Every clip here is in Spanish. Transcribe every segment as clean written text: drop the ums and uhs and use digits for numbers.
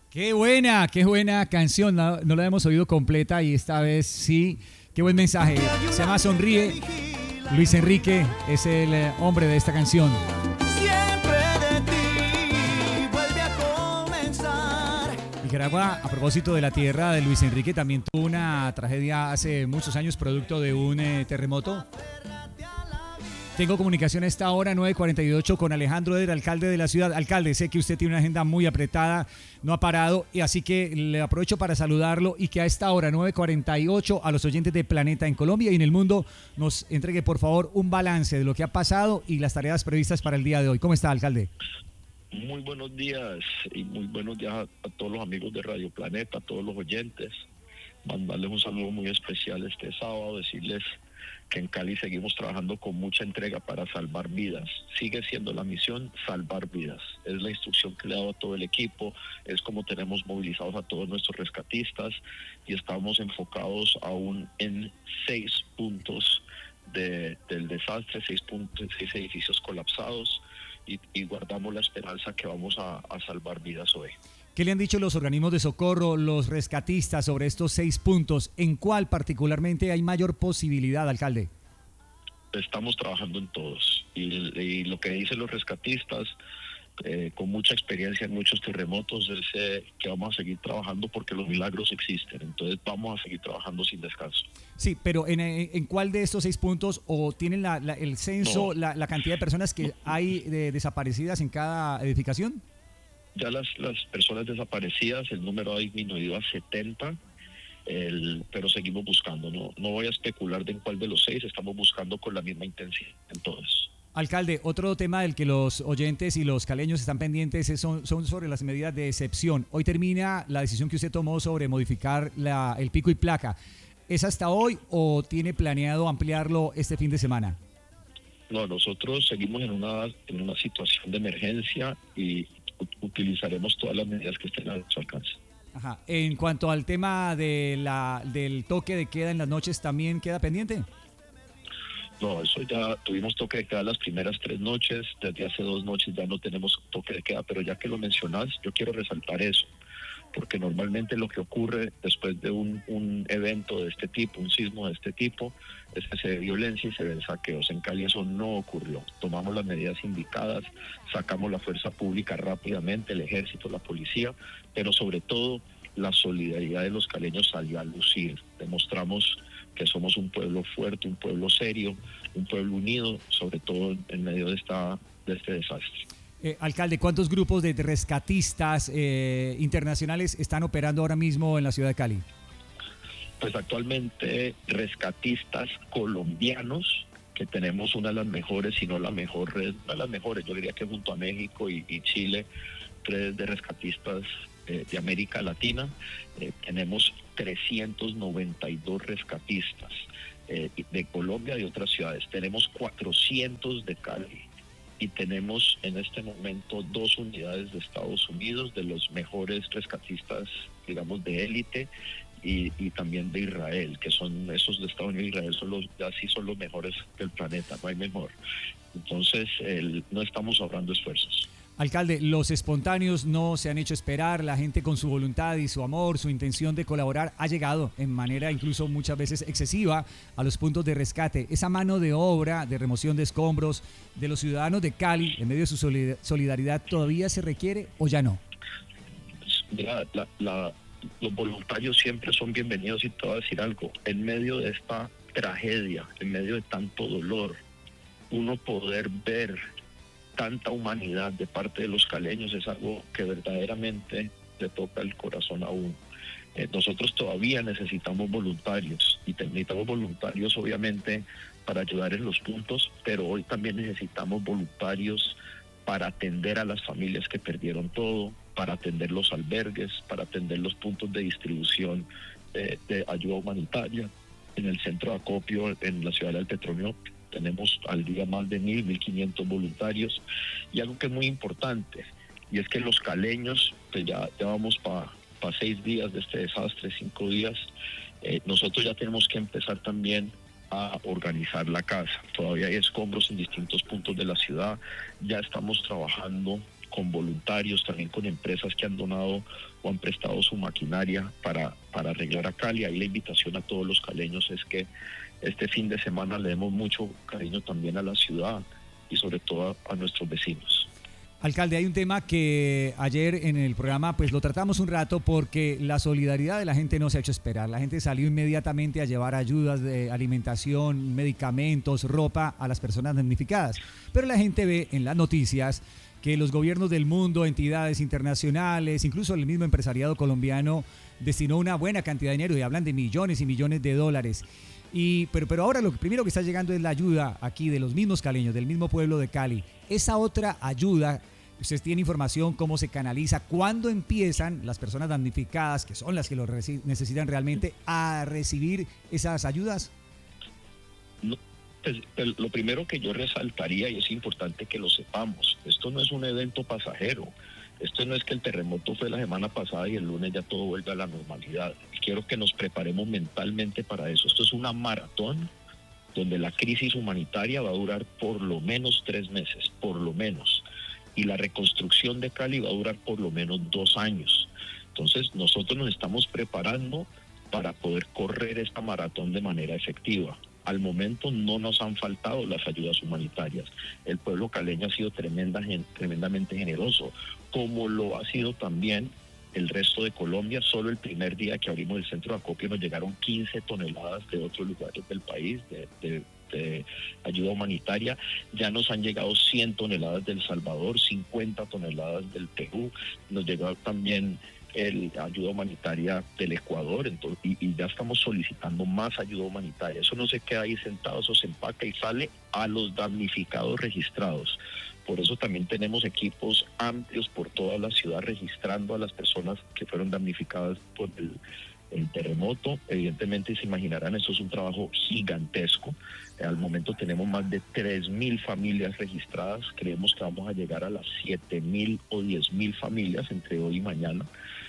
Qué buena canción. No, no la hemos oído completa y esta vez sí. Qué buen mensaje. Se llama Sonríe. Luis Enrique es el hombre de esta canción. Siempre de ti vuelve a comenzar. Nicaragua, a propósito de la tierra de Luis Enrique, también tuvo una tragedia hace muchos años producto de un terremoto. Tengo comunicación a esta hora, 9:48, con Alejandro Eder, alcalde de la ciudad. Alcalde, sé que usted tiene una agenda muy apretada, no ha parado, y así que le aprovecho para saludarlo y que a esta hora, 9:48, a los oyentes de Planeta en Colombia y en el mundo, nos entregue, por favor, un balance de lo que ha pasado y las tareas previstas para el día de hoy. ¿Cómo está, alcalde? Muy buenos días y muy buenos días a todos los amigos de Radio Planeta, a todos los oyentes. Mandarles un saludo muy especial este sábado, decirles que en Cali seguimos trabajando con mucha entrega para salvar vidas. Sigue siendo la misión salvar vidas. Es la instrucción que le he dado a todo el equipo, es como tenemos movilizados a todos nuestros rescatistas y estamos enfocados aún en 6 puntos del desastre, 6 edificios colapsados y guardamos la esperanza que vamos a salvar vidas hoy. ¿Qué le han dicho los organismos de socorro, los rescatistas sobre estos 6 puntos? ¿En cuál particularmente hay mayor posibilidad, alcalde? Estamos trabajando en todos y lo que dicen los rescatistas, con mucha experiencia en muchos terremotos, es que vamos a seguir trabajando porque los milagros existen. Entonces vamos a seguir trabajando sin descanso. Sí, pero ¿en cuál de estos 6 puntos o tienen el censo, No. la cantidad de personas que hay desaparecidas en cada edificación? Ya las personas desaparecidas, el número ha disminuido a 70, pero seguimos buscando. No voy a especular de en cuál de los 6, estamos buscando con la misma intensidad en todos. Alcalde, otro tema del que los oyentes y los caleños están pendientes son sobre las medidas de excepción. Hoy termina la decisión que usted tomó sobre modificar el pico y placa. ¿Es hasta hoy o tiene planeado ampliarlo este fin de semana? No, nosotros seguimos en una situación de emergencia y utilizaremos todas las medidas que estén a nuestro alcance. Ajá. En cuanto al tema del toque de queda en las noches, ¿también queda pendiente? No, eso ya tuvimos toque de queda las primeras 3 noches, desde hace 2 noches ya no tenemos toque de queda, pero ya que lo mencionas, yo quiero resaltar eso, porque normalmente lo que ocurre después de un evento de este tipo, un sismo de este tipo, es que se ve violencia y se ven saqueos. En Cali eso no ocurrió. Tomamos las medidas indicadas, sacamos la fuerza pública rápidamente, el ejército, la policía, pero sobre todo la solidaridad de los caleños salió a lucir. Demostramos que somos un pueblo fuerte, un pueblo serio, un pueblo unido, sobre todo en medio de este desastre. Alcalde, ¿cuántos grupos de rescatistas internacionales están operando ahora mismo en la ciudad de Cali? Pues actualmente rescatistas colombianos, que tenemos una de las mejores, si no la mejor red, una de las mejores, yo diría que junto a México y Chile, redes de rescatistas de América Latina. Tenemos 392 rescatistas de Colombia y de otras ciudades. Tenemos 400 de Cali. Y tenemos en este momento 2 unidades de Estados Unidos, de los mejores rescatistas, digamos, de élite, y también de Israel, que son esos de Estados Unidos y Israel, son los mejores del planeta, no hay mejor. Entonces, no estamos ahorrando esfuerzos. Alcalde, los espontáneos no se han hecho esperar, la gente con su voluntad y su amor, su intención de colaborar ha llegado en manera incluso muchas veces excesiva a los puntos de rescate. Esa mano de obra de remoción de escombros de los ciudadanos de Cali en medio de su solidaridad, ¿todavía se requiere o ya no? Mira, los voluntarios siempre son bienvenidos y te voy a decir algo. En medio de esta tragedia, en medio de tanto dolor, uno poder ver tanta humanidad de parte de los caleños es algo que verdaderamente le toca el corazón a uno. Nosotros todavía necesitamos voluntarios y necesitamos voluntarios obviamente para ayudar en los puntos, pero hoy también necesitamos voluntarios para atender a las familias que perdieron todo, para atender los albergues, para atender los puntos de distribución de ayuda humanitaria. En el centro de acopio en la ciudad del Petróleo tenemos al día más de 1.500 voluntarios, y algo que es muy importante, y es que los caleños, pues ya vamos para 6 días de este desastre, 5 días, nosotros ya tenemos que empezar también a organizar la casa. Todavía hay escombros en distintos puntos de la ciudad, ya estamos trabajando con voluntarios, también con empresas que han donado o han prestado su maquinaria para arreglar a Cali. Ahí la invitación a todos los caleños es que este fin de semana le demos mucho cariño también a la ciudad y sobre todo a nuestros vecinos. Alcalde, hay un tema que ayer en el programa pues lo tratamos un rato porque la solidaridad de la gente no se ha hecho esperar. La gente salió inmediatamente a llevar ayudas de alimentación, medicamentos, ropa a las personas damnificadas. Pero la gente ve en las noticias que los gobiernos del mundo, entidades internacionales, incluso el mismo empresariado colombiano destinó una buena cantidad de dinero y hablan de millones y millones de dólares. Pero ahora lo primero que está llegando es la ayuda aquí de los mismos caleños, del mismo pueblo de Cali. Esa otra ayuda, ¿usted tiene información cómo se canaliza? ¿Cuándo empiezan las personas damnificadas, que son las que lo necesitan realmente, a recibir esas ayudas? No, pues, lo primero que yo resaltaría, y es importante que lo sepamos, esto no es un evento pasajero. Esto no es que el terremoto fue la semana pasada y el lunes ya todo vuelve a la normalidad. Quiero que nos preparemos mentalmente para eso. Esto es una maratón donde la crisis humanitaria va a durar por lo menos 3 meses, por lo menos. Y la reconstrucción de Cali va a durar por lo menos 2 años. Entonces nosotros nos estamos preparando para poder correr esta maratón de manera efectiva. Al momento no nos han faltado las ayudas humanitarias. El pueblo caleño ha sido tremendamente generoso, como lo ha sido también el resto de Colombia. Solo el primer día que abrimos el centro de acopio nos llegaron 15 toneladas de otros lugares del país de ayuda humanitaria. Ya nos han llegado 100 toneladas del Salvador, 50 toneladas del Perú. Nos llegó también ayuda humanitaria del Ecuador, entonces, y ya estamos solicitando más ayuda humanitaria. Eso no se queda ahí sentado, eso se empaca y sale a los damnificados registrados. Por eso también tenemos equipos amplios por toda la ciudad registrando a las personas que fueron damnificadas por el terremoto. Evidentemente se imaginarán, esto es un trabajo gigantesco. Al momento tenemos más de 3.000 familias registradas. Creemos que vamos a llegar a las 7.000 o 10.000 familias entre hoy y mañana.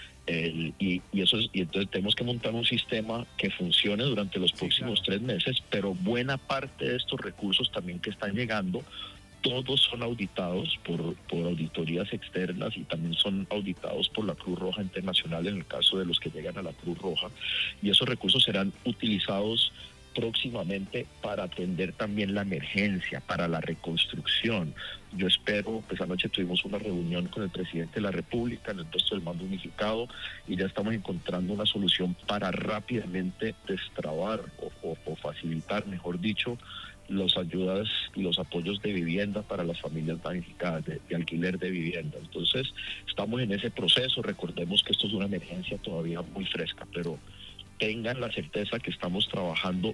Y entonces tenemos que montar un sistema que funcione durante los próximos 3 meses, pero buena parte de estos recursos también que están llegando, todos son auditados por auditorías externas y también son auditados por la Cruz Roja Internacional en el caso de los que llegan a la Cruz Roja, y esos recursos serán utilizados próximamente para atender también la emergencia, para la reconstrucción. Yo espero, pues anoche tuvimos una reunión con el presidente de la República, en el puesto del mando unificado, y ya estamos encontrando una solución para rápidamente destrabar o facilitar, mejor dicho, las ayudas y los apoyos de vivienda para las familias damnificadas, de alquiler de vivienda. Entonces, estamos en ese proceso. Recordemos que esto es una emergencia todavía muy fresca, pero tengan la certeza que estamos trabajando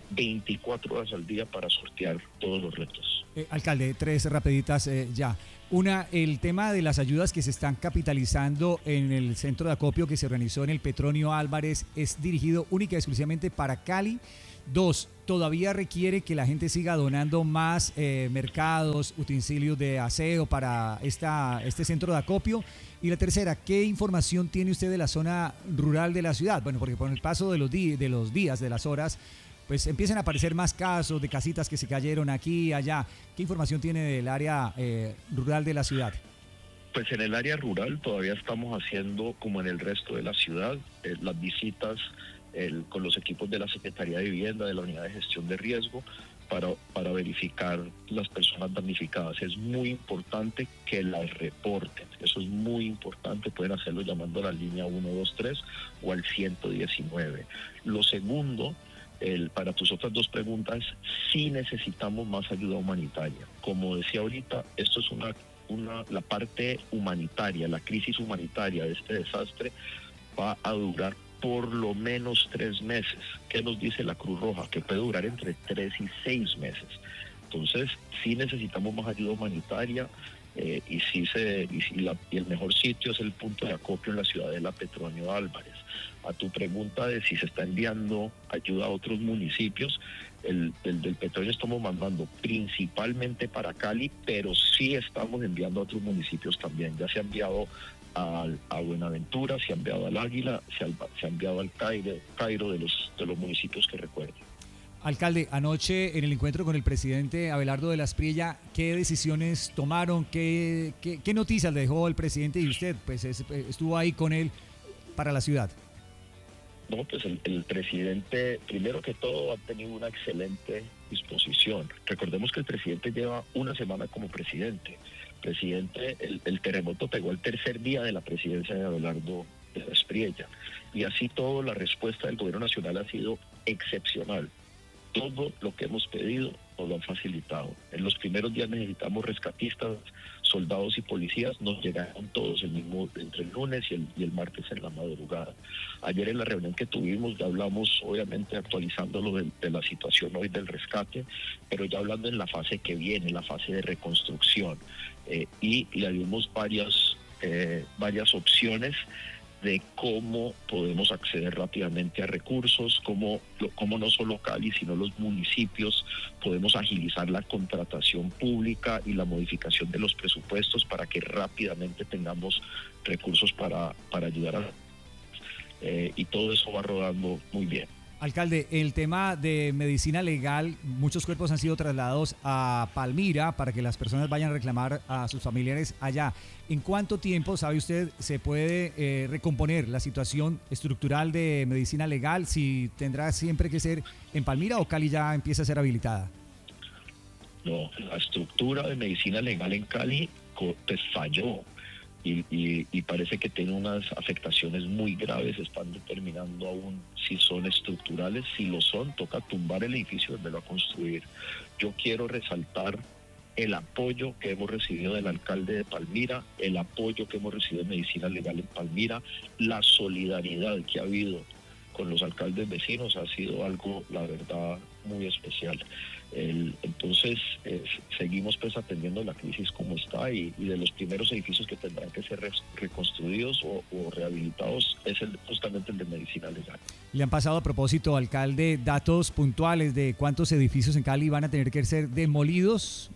24 horas al día para sortear todos los retos. Alcalde, 3 rapiditas ya. Una, el tema de las ayudas que se están capitalizando en el centro de acopio que se organizó en el Petronio Álvarez, ¿es dirigido única y exclusivamente para Cali? 2, ¿todavía requiere que la gente siga donando más mercados, utensilios de aseo para este centro de acopio? Y la tercera, ¿qué información tiene usted de la zona rural de la ciudad? Bueno, porque con el paso de los días, de las horas, pues empiezan a aparecer más casos de casitas que se cayeron aquí y allá. ¿Qué información tiene del área rural de la ciudad? Pues en el área rural todavía estamos haciendo, como en el resto de la ciudad, las visitas con los equipos de la Secretaría de Vivienda, de la Unidad de Gestión de Riesgo, para verificar las personas damnificadas. Es muy importante que las reporten, eso es muy importante. Pueden hacerlo llamando a la línea 123 o al 119. Lo segundo, para tus otras 2 preguntas, sí necesitamos más ayuda humanitaria. Como decía ahorita, esto es la parte humanitaria, la crisis humanitaria de este desastre va a durar por lo menos 3 meses. ¿Qué nos dice la Cruz Roja? Que puede durar entre 3 y 6 meses. Entonces, sí necesitamos más ayuda humanitaria y el mejor sitio es el punto de acopio en la ciudadela Petronio Álvarez. A tu pregunta de si se está enviando ayuda a otros municipios, el del Petronio estamos mandando principalmente para Cali, pero sí estamos enviando a otros municipios también. Ya se ha enviado a Buenaventura, se ha enviado al Águila, se ha enviado al Cairo de los municipios que recuerden. Alcalde, anoche en el encuentro con el presidente Abelardo de la Espriella, ¿qué decisiones tomaron? ¿Qué noticias le dejó el presidente y usted? Pues estuvo ahí con él para la ciudad. No, pues el presidente, primero que todo, ha tenido una excelente disposición. Recordemos que el presidente lleva una semana como presidente. El terremoto pegó el tercer día de la presidencia de Abelardo de la Espriella. Y así todo, la respuesta del gobierno nacional ha sido excepcional. Todo lo que hemos pedido nos lo han facilitado. En los primeros días necesitamos rescatistas, soldados y policías, nos llegaron todos entre el lunes y el martes en la madrugada. Ayer en la reunión que tuvimos ya hablamos, obviamente actualizándolo de la situación hoy del rescate, pero ya hablando en la fase que viene, la fase de reconstrucción, y le dimos varias opciones de cómo podemos acceder rápidamente a recursos, cómo no solo Cali, sino los municipios podemos agilizar la contratación pública y la modificación de los presupuestos para que rápidamente tengamos recursos para ayudar y todo eso va rodando muy bien. Alcalde, el tema de medicina legal, muchos cuerpos han sido trasladados a Palmira para que las personas vayan a reclamar a sus familiares allá. ¿En cuánto tiempo, sabe usted, se puede recomponer la situación estructural de medicina legal? ¿Si tendrá siempre que ser en Palmira o Cali ya empieza a ser habilitada? No, la estructura de medicina legal en Cali pues falló. Y parece que tiene unas afectaciones muy graves, están determinando aún si son estructurales. Si lo son, toca tumbar el edificio y volverlo a construir. Yo quiero resaltar el apoyo que hemos recibido del alcalde de Palmira, el apoyo que hemos recibido de Medicina Legal en Palmira, la solidaridad que ha habido con los alcaldes vecinos ha sido algo, la verdad, muy especial. Entonces, seguimos pues atendiendo la crisis como está y de los primeros edificios que tendrán que ser reconstruidos o rehabilitados es justamente el de medicina legal. ¿Le han pasado a propósito, alcalde, datos puntuales de cuántos edificios en Cali van a tener que ser demolidos?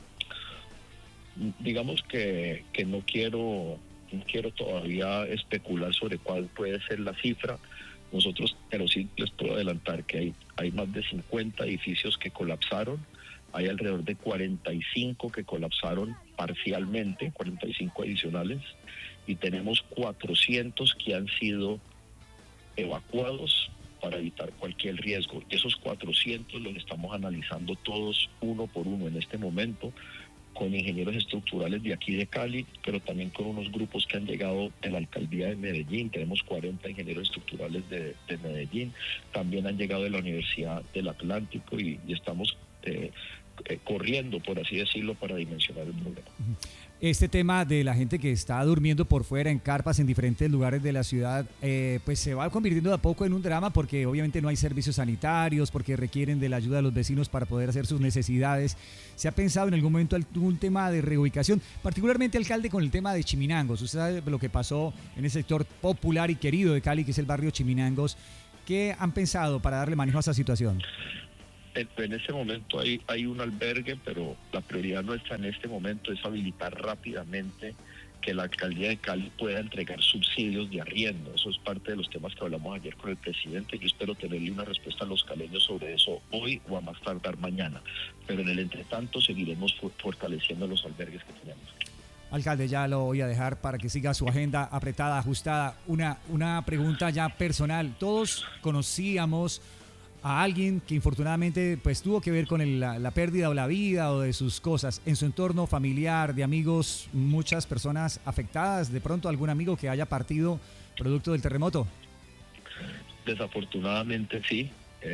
Digamos que no quiero todavía especular sobre cuál puede ser la cifra. Nosotros, pero sí les puedo adelantar que hay más de 50 edificios que colapsaron, hay alrededor de 45 que colapsaron parcialmente, 45 adicionales, y tenemos 400 que han sido evacuados para evitar cualquier riesgo. Esos 400 los estamos analizando todos uno por uno en este momento, con ingenieros estructurales de aquí de Cali, pero también con unos grupos que han llegado de la alcaldía de Medellín. Tenemos 40 ingenieros estructurales de Medellín, también han llegado de la Universidad del Atlántico y estamos corriendo, por así decirlo, para dimensionar el problema. Este tema de la gente que está durmiendo por fuera en carpas en diferentes lugares de la ciudad, pues se va convirtiendo de a poco en un drama porque obviamente no hay servicios sanitarios, porque requieren de la ayuda de los vecinos para poder hacer sus necesidades. ¿Se ha pensado en algún momento algún tema de reubicación? Particularmente, alcalde, con el tema de Chiminangos. Usted sabe lo que pasó en el sector popular y querido de Cali, que es el barrio Chiminangos. ¿Qué han pensado para darle manejo a esa situación? En este momento hay un albergue, pero la prioridad nuestra en este momento es habilitar rápidamente que la alcaldía de Cali pueda entregar subsidios de arriendo. Eso es parte de los temas que hablamos ayer con el presidente. Yo espero tenerle una respuesta a los caleños sobre eso hoy o a más tardar mañana. Pero en el entretanto seguiremos fortaleciendo los albergues que tenemos. Alcalde, ya lo voy a dejar para que siga su agenda apretada, ajustada. Una pregunta ya personal. Todos conocíamos a alguien que infortunadamente pues tuvo que ver con la pérdida o la vida o de sus cosas en su entorno familiar, de amigos, muchas personas afectadas, de pronto algún amigo que haya partido producto del terremoto. Desafortunadamente sí,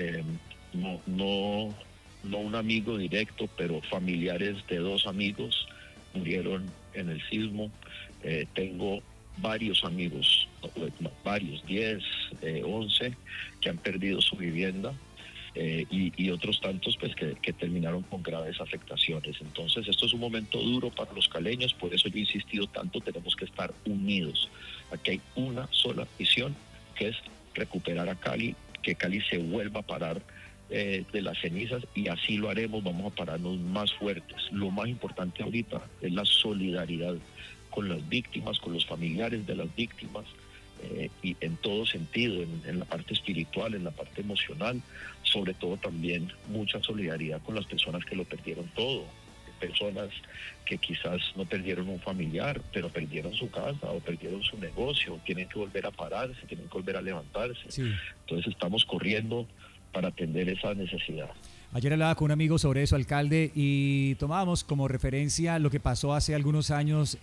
no un amigo directo, pero familiares de dos amigos murieron en el sismo. Tengo varios amigos, varios, 10, 11, que han perdido su vivienda y otros tantos pues que terminaron con graves afectaciones. Entonces esto es un momento duro para los caleños, por eso yo he insistido tanto, tenemos que estar unidos. Aquí hay una sola misión, que es recuperar a Cali, que Cali se vuelva a parar de las cenizas, y así lo haremos. Vamos a pararnos más fuertes. Lo más importante ahorita es la solidaridad con las víctimas, con los familiares de las víctimas, y en todo sentido, en la parte espiritual, en la parte emocional, sobre todo también mucha solidaridad con las personas que lo perdieron todo, personas que quizás no perdieron un familiar, pero perdieron su casa o perdieron su negocio, tienen que volver a pararse, tienen que volver a levantarse. Sí. Entonces estamos corriendo para atender esa necesidad. Ayer hablaba con un amigo sobre eso, alcalde, y tomábamos como referencia lo que pasó hace algunos años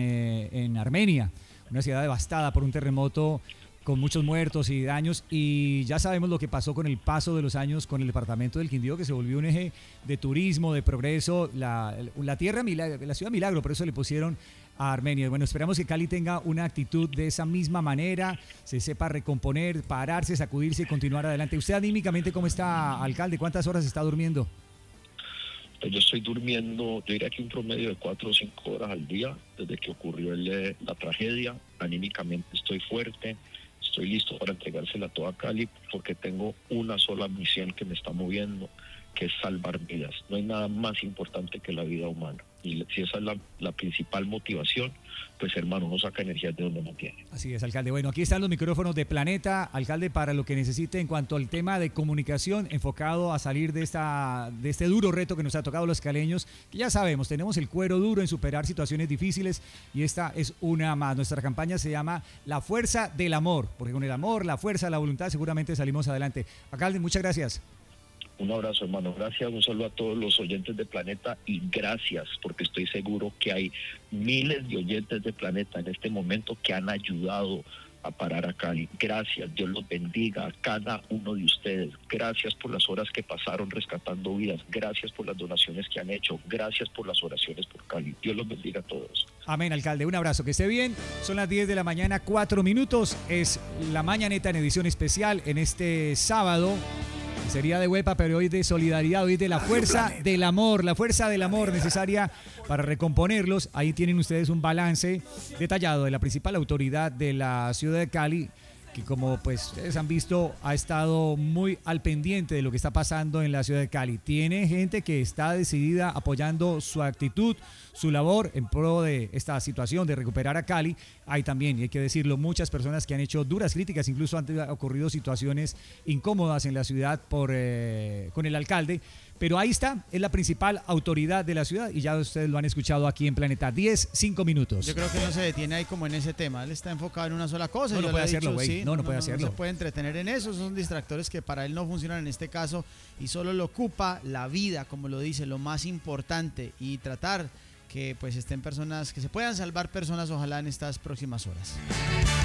en Armenia, una ciudad devastada por un terremoto con muchos muertos y daños, y ya sabemos lo que pasó con el paso de los años con el departamento del Quindío, que se volvió un eje de turismo, de progreso, la tierra, la ciudad milagro, por eso le pusieron a Armenia. Bueno, esperamos que Cali tenga una actitud de esa misma manera, se sepa recomponer, pararse, sacudirse y continuar adelante. ¿Usted anímicamente cómo está, alcalde? ¿Cuántas horas está durmiendo? Pues yo estoy durmiendo, yo diría que un promedio de 4 o 5 horas al día desde que ocurrió la tragedia. Anímicamente estoy fuerte, estoy listo para entregársela a toda Cali porque tengo una sola misión que me está moviendo, que es salvar vidas. No hay nada más importante que la vida humana. Y si esa es la principal motivación, pues hermano, uno saca energía de donde no tiene. Así es, alcalde. Bueno, aquí están los micrófonos de Planeta, alcalde, para lo que necesite en cuanto al tema de comunicación, enfocado a salir de este duro reto que nos ha tocado los caleños, que ya sabemos, tenemos el cuero duro en superar situaciones difíciles y esta es una más. Nuestra campaña se llama La Fuerza del Amor, porque con el amor, la fuerza, la voluntad, seguramente salimos adelante. Alcalde, muchas gracias. Un abrazo, hermano. Gracias. Un saludo a todos los oyentes de Planeta y gracias porque estoy seguro que hay miles de oyentes de Planeta en este momento que han ayudado a parar a Cali. Gracias. Dios los bendiga a cada uno de ustedes. Gracias por las horas que pasaron rescatando vidas. Gracias por las donaciones que han hecho. Gracias por las oraciones por Cali. Dios los bendiga a todos. Amén, alcalde. Un abrazo, que esté bien. Son las 10 de la mañana, 4 minutos. Es la Mañaneta en edición especial en este sábado. Sería de huepa, pero hoy de solidaridad, hoy de la fuerza del amor necesaria para recomponerlos. Ahí tienen ustedes un balance detallado de la principal autoridad de la ciudad de Cali, que como pues ustedes han visto ha estado muy al pendiente de lo que está pasando en la ciudad de Cali. Tiene gente que está decidida apoyando su actitud, su labor en pro de esta situación de recuperar a Cali. Hay también, y hay que decirlo, muchas personas que han hecho duras críticas, incluso han ocurrido situaciones incómodas en la ciudad con el alcalde. Pero ahí está, es la principal autoridad de la ciudad y ya ustedes lo han escuchado aquí en Planeta. 10, 5 minutos. Yo creo que no se detiene ahí como en ese tema. Él está enfocado en una sola cosa. No puede hacerlo, güey. Sí, no puede hacerlo. No se puede entretener en eso. Son distractores que para él no funcionan en este caso y solo lo ocupa la vida, como lo dice, lo más importante, y tratar que pues estén personas, que se puedan salvar personas, ojalá en estas próximas horas.